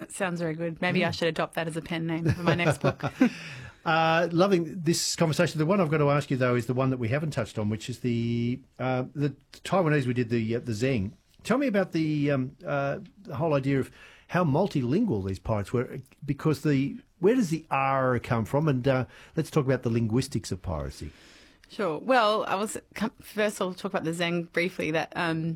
That sounds very good. Maybe I should adopt that as a pen name for my next book. Loving this conversation. The one I've got to ask you, though, is the one that we haven't touched on, which is the Taiwanese. We did the Zheng. Tell me about the whole idea of how multilingual these pirates were, because where does the R come from? And let's talk about the linguistics of piracy. Sure. Well, first I'll talk about the Zheng briefly. That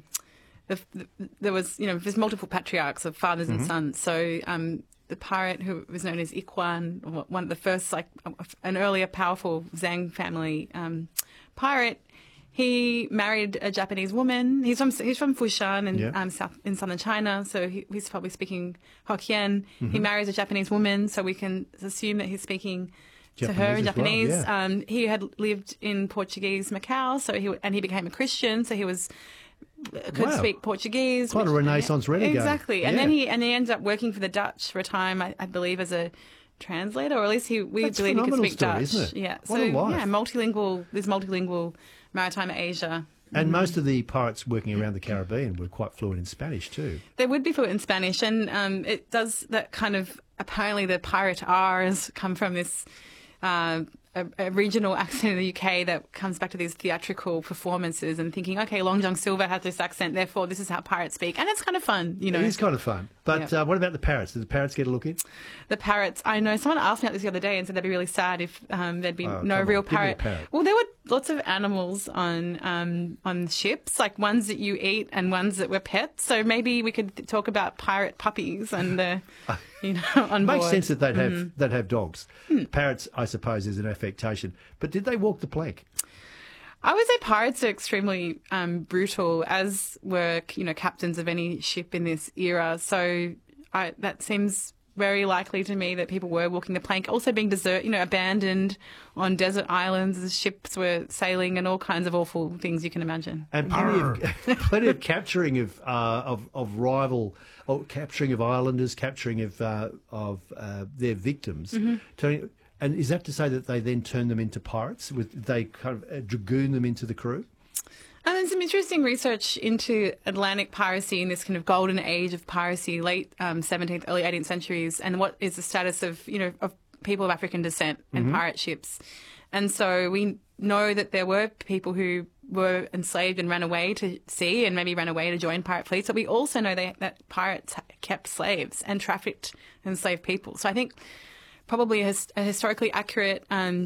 there was, there's multiple patriarchs of fathers and sons. So the pirate who was known as Iquan, one of the first, an earlier powerful Zhang family pirate, he married a Japanese woman. He's from Fushan in southern China, so he's probably speaking Hokkien. He marries a Japanese woman, so we can assume that he's speaking to her in Japanese. Well, yeah. He had lived in Portuguese Macau, so he became a Christian, so he could speak Portuguese. Quite a Renaissance renegade. Exactly. And then he ended up working for the Dutch for a time, I believe, as a translator, or at least we believe he could speak Dutch. Isn't it? Yeah. What a life. There's multilingual maritime Asia. And most of the pirates working around the Caribbean were quite fluent in Spanish too. They would be fluent in Spanish, and it does that kind of, apparently the pirate R's come from this a regional accent in the UK that comes back to these theatrical performances and thinking, okay, Long John Silver has this accent, therefore this is how pirates speak. And it's kind of fun, It is kind of fun. But what about the parrots? Did the parrots get a look in? The parrots, I know. Someone asked me about this the other day and said they'd be really sad if there'd be no real parrot. Well, there were lots of animals on ships, like ones that you eat and ones that were pets. So maybe we could talk about pirate puppies and on board. Makes sense that they'd have dogs. Parrots, I suppose, is an affectation. But did they walk the plank? I would say pirates are extremely brutal, as were captains of any ship in this era. So that seems very likely to me that people were walking the plank. Also being abandoned on desert islands as ships were sailing, and all kinds of awful things you can imagine. And plenty of capturing of rival, or capturing of islanders, capturing of their victims. And is that to say that they then turn them into pirates? They kind of dragoon them into the crew? And there's some interesting research into Atlantic piracy in this kind of golden age of piracy, late 17th, early 18th centuries, and what is the status of people of African descent and pirate ships. And so we know that there were people who were enslaved and ran away to sea and maybe ran away to join pirate fleets. But we also know that pirates kept slaves and trafficked enslaved people. So I think probably a historically accurate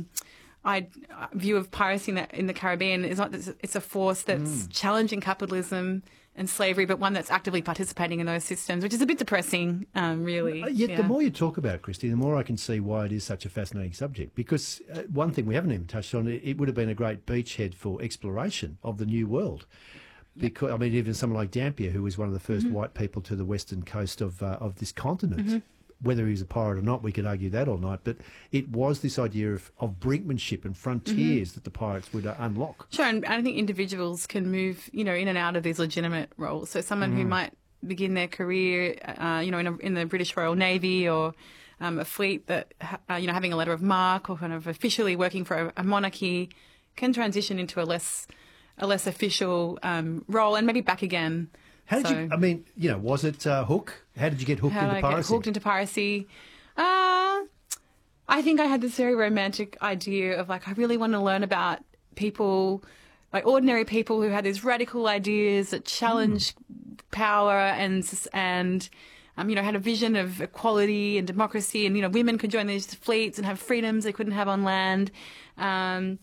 view of piracy in the Caribbean is not that it's a force that's challenging capitalism and slavery, but one that's actively participating in those systems, which is a bit depressing, really. Yet the more you talk about it, Christy, the more I can see why it is such a fascinating subject. Because one thing we haven't even touched on, it would have been a great beachhead for exploration of the New World. Because even someone like Dampier, who was one of the first white people to the western coast of this continent. Whether he was a pirate or not, we could argue that all night. But it was this idea of brinkmanship and frontiers that the pirates would unlock. Sure, and I think individuals can move, in and out of these legitimate roles. So someone who might begin their career, in the British Royal Navy or a fleet that, having a letter of marque or kind of officially working for a monarchy, can transition into a less official role and maybe back again. How did you, was it Hook? How did you get hooked into piracy? Get hooked into piracy? I think I had this very romantic idea of I really want to learn about people, like ordinary people who had these radical ideas that challenged power and had a vision of equality and democracy, and women could join these fleets and have freedoms they couldn't have on land, and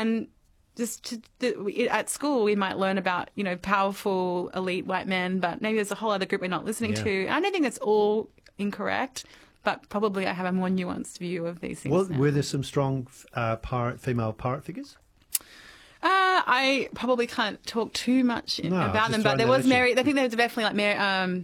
at school we might learn about powerful elite white men, but maybe there's a whole other group we're not listening to. I don't think that's all incorrect, but probably I have a more nuanced view of these things. Well, were there some strong female pirate figures? I probably can't talk too much about them, but there was Mary. I think there was definitely like Mary.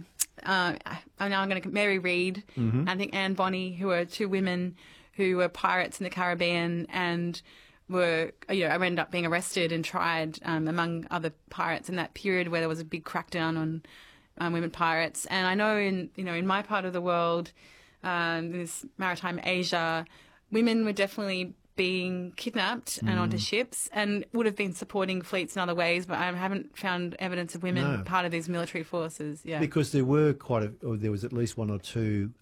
Mary Read. I think Anne Bonny, who were two women who were pirates in the Caribbean and were, ended up being arrested and tried among other pirates in that period where there was a big crackdown on women pirates. And I know in my part of the world, this maritime Asia, women were definitely being kidnapped and onto ships and would have been supporting fleets in other ways, but I haven't found evidence of women part of these military forces. Yeah, because there were there was at least one or two